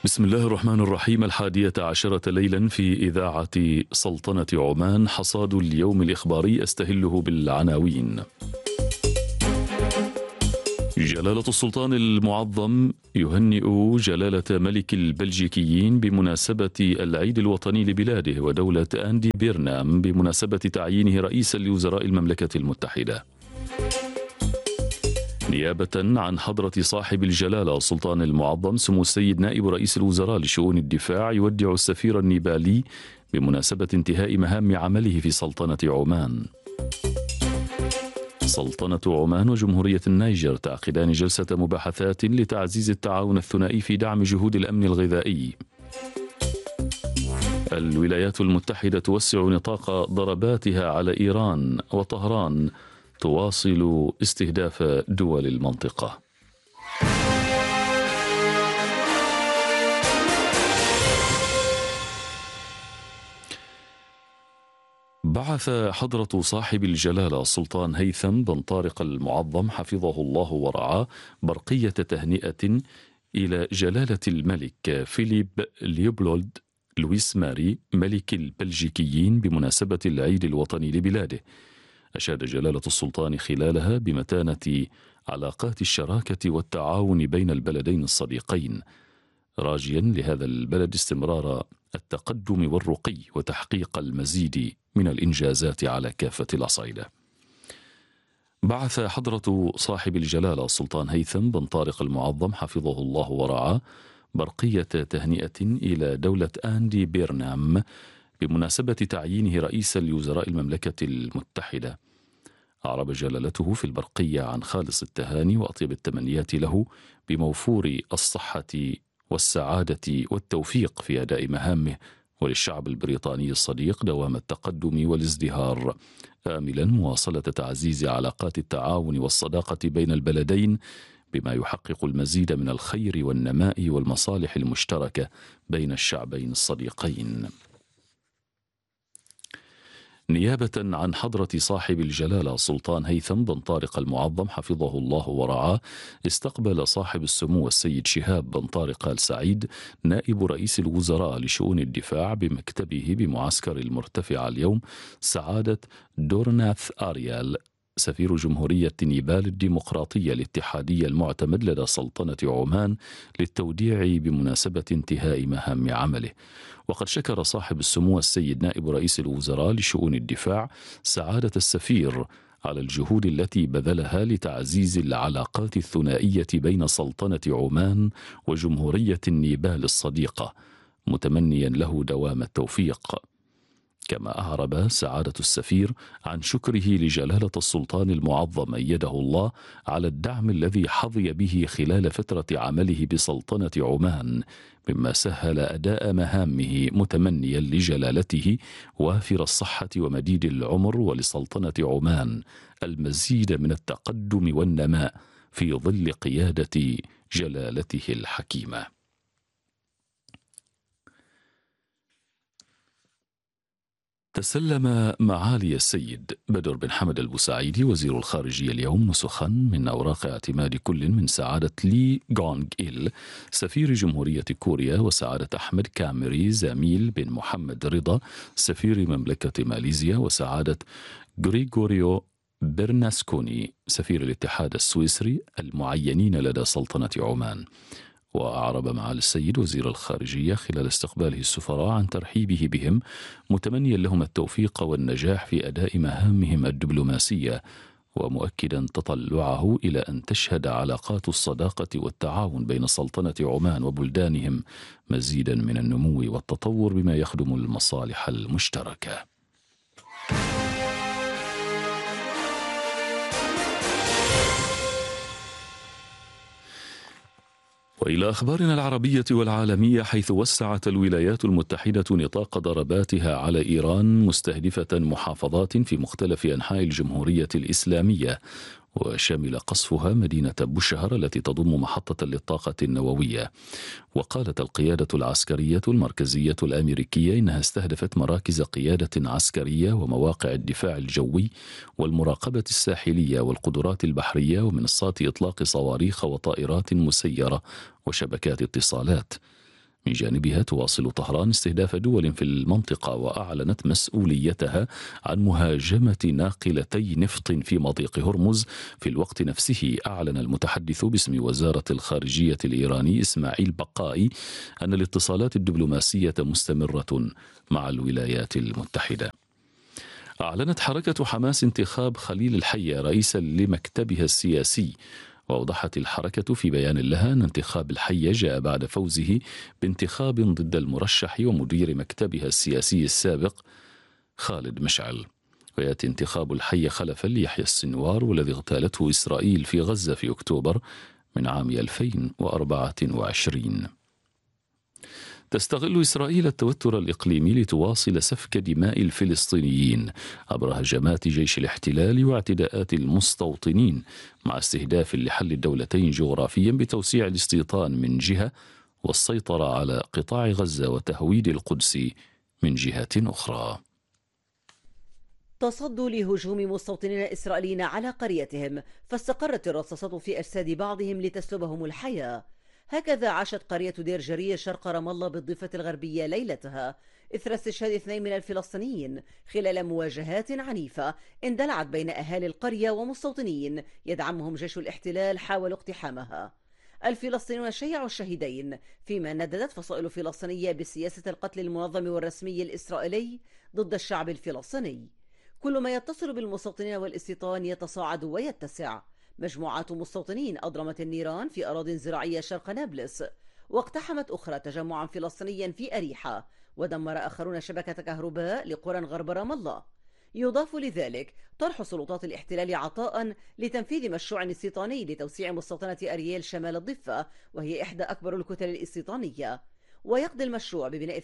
بسم الله الرحمن الرحيم. 11 ليلا في إذاعة سلطنة عمان، حصاد اليوم الإخباري أستهله بالعناوين. جلالة السلطان المعظم يهنئ جلالة ملك البلجيكيين بمناسبة العيد الوطني لبلاده، ودولة أندي بيرنام بمناسبة تعيينه رئيسا لوزراء المملكة المتحدة. نيابة عن حضرة صاحب الجلالة السلطان المعظم سمو السيد نائب رئيس الوزراء لشؤون الدفاع يودع السفير النيبالي بمناسبة انتهاء مهام عمله في سلطنة عمان. سلطنة عمان وجمهورية النيجر تعقدان جلسة مباحثات لتعزيز التعاون الثنائي في دعم جهود الأمن الغذائي. الولايات المتحدة توسع نطاق ضرباتها على إيران، وطهران تواصل استهداف دول المنطقة. بعث حضرة صاحب الجلالة السلطان هيثم بن طارق المعظم حفظه الله ورعاه برقية تهنئة إلى جلالة الملك فيليب ليوبولد لويس ماري ملك البلجيكيين بمناسبة العيد الوطني لبلاده. أشاد جلالة السلطان خلالها بمتانة علاقات الشراكة والتعاون بين البلدين الصديقين، راجيا لهذا البلد استمرار التقدم والرقي وتحقيق المزيد من الإنجازات على كافة الأصعدة. بعث حضرة صاحب الجلالة السلطان هيثم بن طارق المعظم حفظه الله ورعاه برقية تهنئة إلى دولة أندي بيرنام بمناسبة تعيينه رئيسا لوزراء المملكة المتحدة. أعرب جلالته في البرقية عن خالص التهاني وأطيب التمنيات له بموفور الصحة والسعادة والتوفيق في أداء مهامه، وللشعب البريطاني الصديق دوام التقدم والازدهار، آملا مواصلة تعزيز علاقات التعاون والصداقة بين البلدين بما يحقق المزيد من الخير والنماء والمصالح المشتركة بين الشعبين الصديقين. نيابة عن حضرة صاحب الجلالة السلطان هيثم بن طارق المعظم حفظه الله ورعاه، استقبل صاحب السمو السيد شهاب بن طارق آل سعيد نائب رئيس الوزراء لشؤون الدفاع بمكتبه بمعسكر المرتفع اليوم سعادة دورناث آريال سفير جمهورية نيبال الديمقراطية الاتحادية المعتمد لدى سلطنة عمان للتوديع بمناسبة انتهاء مهام عمله. وقد شكر صاحب السمو السيد نائب رئيس الوزراء لشؤون الدفاع سعادة السفير على الجهود التي بذلها لتعزيز العلاقات الثنائية بين سلطنة عمان وجمهورية نيبال الصديقة، متمنيا له دوام التوفيق. كما أعرب سعادة السفير عن شكره لجلالة السلطان المعظم أيده الله على الدعم الذي حظي به خلال فترة عمله بسلطنة عمان، مما سهل أداء مهامه، متمنيا لجلالته وافر الصحة ومديد العمر ولسلطنة عمان المزيد من التقدم والنماء في ظل قيادة جلالته الحكيمة. تسلم معالي السيد بدر بن حمد البوسعيدي وزير الخارجية اليوم نسخا من أوراق اعتماد كل من سعادة لي جونغ إل سفير جمهورية كوريا، وسعادة أحمد كاميري زميل بن محمد رضا سفير مملكة ماليزيا، وسعادة غريغوريو برناسكوني سفير الاتحاد السويسري المعينين لدى سلطنة عمان. وأعرب معالي السيد وزير الخارجية خلال استقباله السفراء عن ترحيبه بهم، متمنيا لهم التوفيق والنجاح في أداء مهامهم الدبلوماسية، ومؤكدا تطلعه إلى أن تشهد علاقات الصداقة والتعاون بين سلطنة عمان وبلدانهم مزيدا من النمو والتطور بما يخدم المصالح المشتركة. وإلى أخبارنا العربية والعالمية، حيث وسعت الولايات المتحدة نطاق ضرباتها على إيران مستهدفة محافظات في مختلف أنحاء الجمهورية الإسلامية، وشمل قصفها مدينة بوشهر التي تضم محطة للطاقة النووية. وقالت القيادة العسكرية المركزية الأمريكية إنها استهدفت مراكز قيادة عسكرية ومواقع الدفاع الجوي والمراقبة الساحلية والقدرات البحرية ومنصات إطلاق صواريخ وطائرات مسيرة وشبكات اتصالات. من جانبها تواصل طهران استهداف دول في المنطقة، وأعلنت مسؤوليتها عن مهاجمة ناقلتي نفط في مضيق هرمز. في الوقت نفسه أعلن المتحدث باسم وزارة الخارجية الإيراني إسماعيل بقائي أن الاتصالات الدبلوماسية مستمرة مع الولايات المتحدة. أعلنت حركة حماس انتخاب خليل الحية رئيسا لمكتبها السياسي، وأوضحت الحركة في بيان لها أن انتخاب الحية جاء بعد فوزه بانتخاب ضد المرشح ومدير مكتبها السياسي السابق خالد مشعل. ويأتي انتخاب الحية خلفا ليحيى السنوار والذي اغتالته إسرائيل في غزة في أكتوبر من عام 2024. تستغل إسرائيل التوتر الإقليمي لتواصل سفك دماء الفلسطينيين عبر هجمات جيش الاحتلال واعتداءات المستوطنين، مع استهداف لحل الدولتين جغرافيا بتوسيع الاستيطان من جهة والسيطرة على قطاع غزة وتهويد القدس من جهة أخرى. تصدوا لهجوم مستوطنين إسرائيليين على قريتهم، فاستقرت الرصاصات في أجساد بعضهم لتسلبهم الحياة. هكذا عاشت قرية دير جرير شرق رام الله بالضفة الغربية ليلتها إثر استشهاد 2 من الفلسطينيين خلال مواجهات عنيفة اندلعت بين أهالي القرية ومستوطنين يدعمهم جيش الاحتلال حاولوا اقتحامها. الفلسطينيون شيعوا الشهيدين، فيما نددت فصائل فلسطينية بسياسة القتل المنظم والرسمي الإسرائيلي ضد الشعب الفلسطيني. كل ما يتصل بالمستوطنين والاستيطان يتصاعد ويتسع. مجموعات مستوطنين أضرمت النيران في أراضٍ زراعية شرق نابلس، واقتحمت أخرى تجمعا فلسطينيا في أريحة، ودمر آخرون شبكة كهرباء لقرى غرب رام الله. يضاف لذلك طرح سلطات الاحتلال عطاء لتنفيذ مشروع استيطاني لتوسيع مستوطنة أرييل شمال الضفة، وهي إحدى أكبر الكتل الاستيطانية. ويقضي المشروع ببناء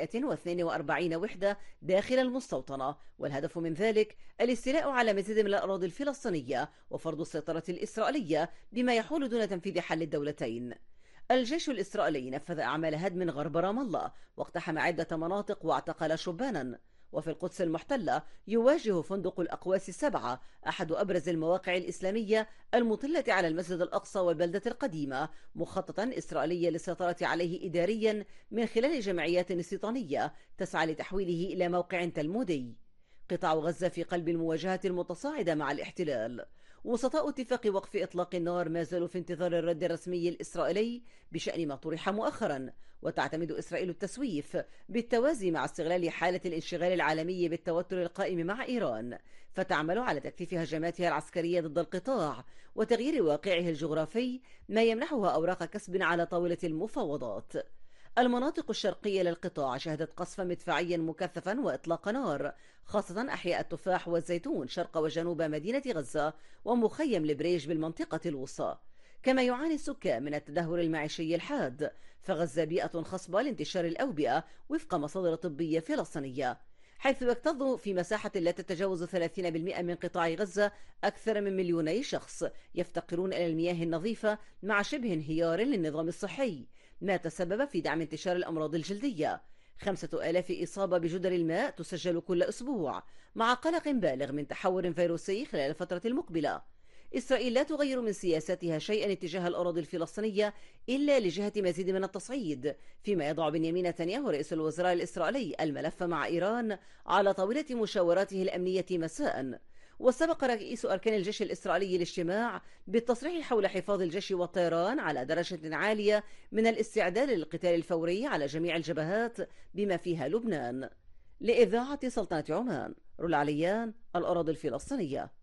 342 وحدة داخل المستوطنة، والهدف من ذلك الاستيلاء على مزيد من الأراضي الفلسطينية وفرض السيطرة الإسرائيلية بما يحول دون تنفيذ حل الدولتين. الجيش الإسرائيلي نفذ أعمال هدم غرب رام الله واقتحم عدة مناطق واعتقل شبانا. وفي القدس المحتلة يواجه فندق الأقواس 7 أحد أبرز المواقع الإسلامية المطلة على المسجد الأقصى والبلدة القديمة مخططا إسرائيليا للسيطرة عليه إداريا من خلال جمعيات استيطانية تسعى لتحويله إلى موقع تلمودي. قطاع غزة في قلب المواجهة المتصاعدة مع الاحتلال. وسطاء اتفاق وقف إطلاق النار ما زالوا في انتظار الرد الرسمي الإسرائيلي بشأن ما طرح مؤخرا، وتعتمد إسرائيل التسويف بالتوازي مع استغلال حالة الانشغال العالمي بالتوتر القائم مع إيران، فتعمل على تكثيف هجماتها العسكرية ضد القطاع وتغيير واقعه الجغرافي، ما يمنحها أوراق كسب على طاولة المفاوضات. المناطق الشرقية للقطاع شهدت قصفا مدفعيا مكثفا وإطلاق نار، خاصة أحياء التفاح والزيتون شرق وجنوب مدينة غزة ومخيم البريج بالمنطقة الوسطى. كما يعاني السكان من التدهور المعيشي الحاد، فغزة بيئة خصبة لانتشار الأوبئة وفق مصادر طبية فلسطينية، حيث يكتظ في مساحة لا تتجاوز 30% من قطاع غزة أكثر من 2 مليون شخص يفتقرون إلى المياه النظيفة مع شبه انهيار للنظام الصحي، ما تسبب في دعم انتشار الأمراض الجلدية. 5000 إصابة بجدر الماء تسجل كل أسبوع، مع قلق بالغ من تحور فيروسي خلال الفترة المقبلة. إسرائيل لا تغير من سياستها شيئا اتجاه الأراضي الفلسطينية إلا لجهة مزيد من التصعيد، فيما يضع بنيامين نتنياهو رئيس الوزراء الإسرائيلي الملف مع إيران على طاولة مشاوراته الأمنية مساء. وسبق رئيس أركان الجيش الإسرائيلي الاجتماع بالتصريح حول حفاظ الجيش والطيران على درجة عالية من الاستعداد للقتال الفوري على جميع الجبهات بما فيها لبنان. لإذاعة سلطنة عمان، رولا عليان، الأراضي الفلسطينية.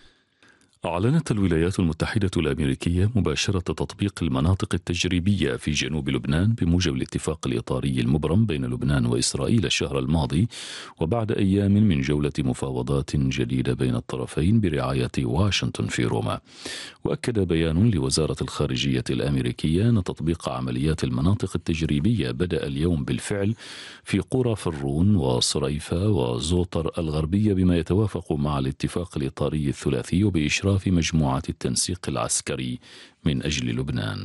أعلنت الولايات المتحدة الأمريكية مباشرة تطبيق المناطق التجريبية في جنوب لبنان بموجب الاتفاق الإطاري المبرم بين لبنان وإسرائيل الشهر الماضي، وبعد أيام من جولة مفاوضات جديدة بين الطرفين برعاية واشنطن في روما. وأكد بيان لوزارة الخارجية الأمريكية أن تطبيق عمليات المناطق التجريبية بدأ اليوم بالفعل في قرى فرون وصريفة وزوطر الغربية، بما يتوافق مع الاتفاق الإطاري الثلاثي وبإشراف في مجموعة التنسيق العسكري من أجل لبنان.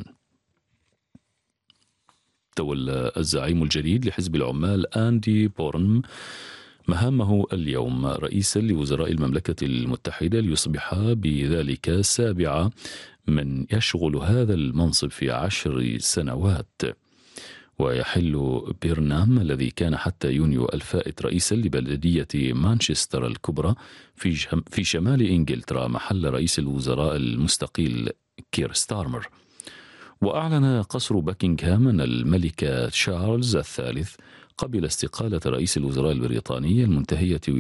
تولى الزعيم الجديد لحزب العمال أندي بورن مهامه اليوم رئيسا لوزراء المملكة المتحدة، ليصبح بذلك سابع من يشغل هذا المنصب في 10 سنوات. ويحل بيرنام الذي كان حتى يونيو الفائت رئيسا لبلدية مانشستر الكبرى في شمال إنجلترا محل رئيس الوزراء المستقيل كير ستارمر. وأعلن قصر باكنغهام أن الملك تشارلز الثالث قبل استقالة رئيس الوزراء البريطاني المنتهية